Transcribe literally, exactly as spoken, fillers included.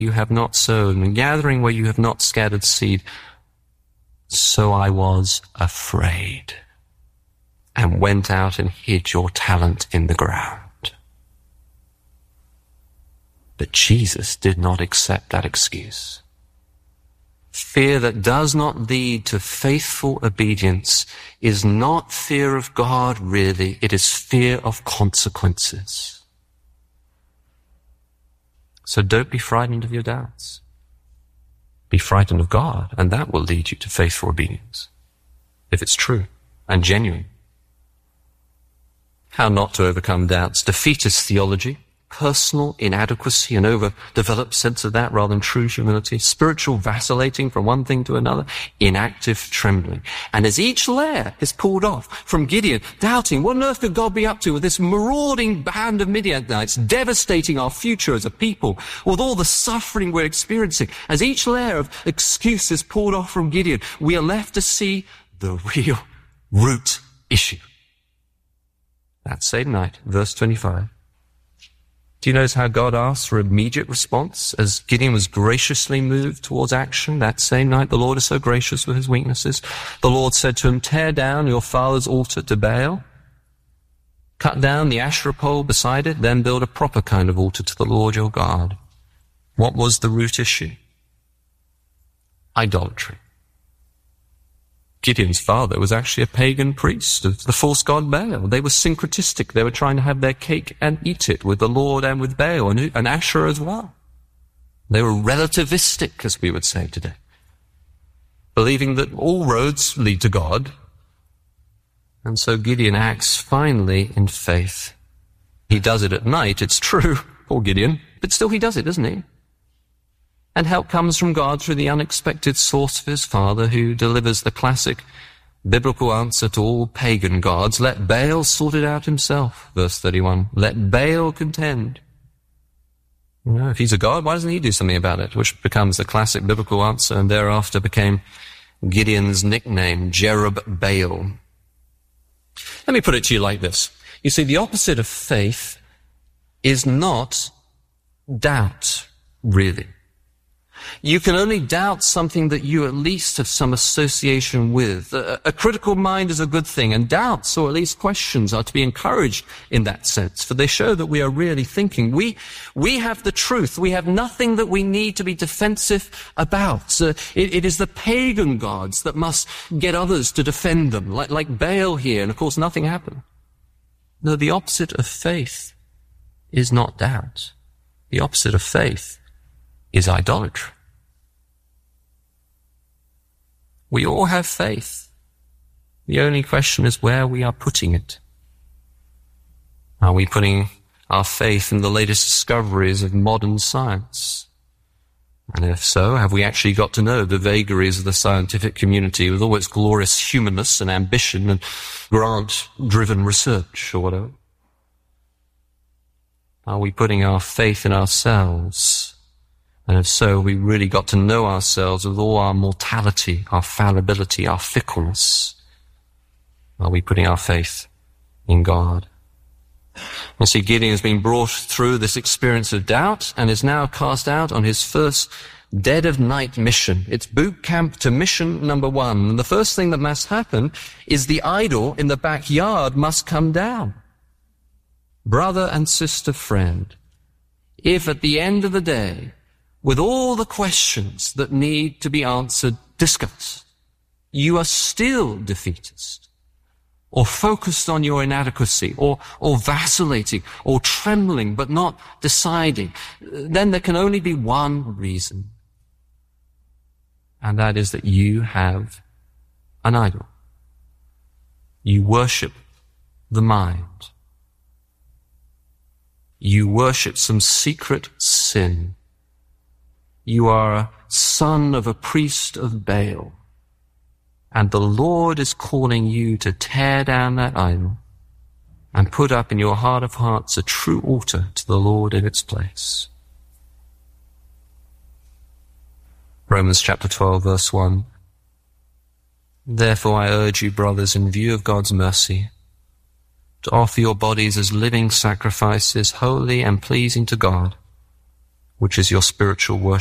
you have not sown, and gathering where you have not scattered seed. So I was afraid, and went out and hid your talent in the ground. But Jesus did not accept that excuse. Fear that does not lead to faithful obedience is not fear of God, really. It is fear of consequences. So don't be frightened of your doubts. Be frightened of God, and that will lead you to faithful obedience, if it's true and genuine. How not to overcome doubts? Defeatist theology, personal inadequacy, an overdeveloped sense of that rather than true humility, spiritual vacillating from one thing to another, inactive trembling. And as each layer is pulled off from Gideon, doubting, what on earth could God be up to with this marauding band of Midianites, devastating our future as a people, with all the suffering we're experiencing, as each layer of excuse is pulled off from Gideon, we are left to see the real root issue. That same night, verse twenty-five. Do you notice how God asked for immediate response as Gideon was graciously moved towards action? That same night, the Lord is so gracious with his weaknesses. The Lord said to him, tear down your father's altar to Baal, cut down the Asherah pole beside it, then build a proper kind of altar to the Lord your God. What was the root issue? Idolatry. Gideon's father was actually a pagan priest of the false god Baal. They were syncretistic. They were trying to have their cake and eat it with the Lord and with Baal and, and Asherah as well. They were relativistic, as we would say today, believing that all roads lead to God. And so Gideon acts finally in faith. He does it at night, it's true, poor Gideon, but still he does it, doesn't he? And help comes from God through the unexpected source of his father, who delivers the classic biblical answer to all pagan gods. Let Baal sort it out himself, verse thirty-one. Let Baal contend. You know, if he's a god, why doesn't he do something about it? Which becomes the classic biblical answer, and thereafter became Gideon's nickname, Jerub-Baal. Let me put it to you like this. You see, the opposite of faith is not doubt, really. You can only doubt something that you at least have some association with. A, a critical mind is a good thing, and doubts, or at least questions, are to be encouraged in that sense, for they show that we are really thinking. We, we have the truth. We have nothing that we need to be defensive about. Uh, it, it is the pagan gods that must get others to defend them, like, like Baal here, and of course nothing happened. No, the opposite of faith is not doubt. The opposite of faith is idolatry. We all have faith. The only question is where we are putting it. Are we putting our faith in the latest discoveries of modern science? And if so, have we actually got to know the vagaries of the scientific community with all its glorious humanness and ambition and grant-driven research or whatever? Are we putting our faith in ourselves? And if so, we really got to know ourselves with all our mortality, our fallibility, our fickleness. Are we putting our faith in God? You see, Gideon has been brought through this experience of doubt and is now cast out on his first dead of night mission. It's boot camp to mission number one. And the first thing that must happen is the idol in the backyard must come down. Brother and sister friend, if at the end of the day, with all the questions that need to be answered discussed, you are still defeatist, or focused on your inadequacy, or, or vacillating, or trembling, but not deciding, then there can only be one reason. And that is that you have an idol. You worship the mind. You worship some secret sin. You are a son of a priest of Baal. And the Lord is calling you to tear down that idol and put up in your heart of hearts a true altar to the Lord in its place. Romans chapter twelve, verse one. Therefore I urge you, brothers, in view of God's mercy, to offer your bodies as living sacrifices, holy and pleasing to God, which is your spiritual worship.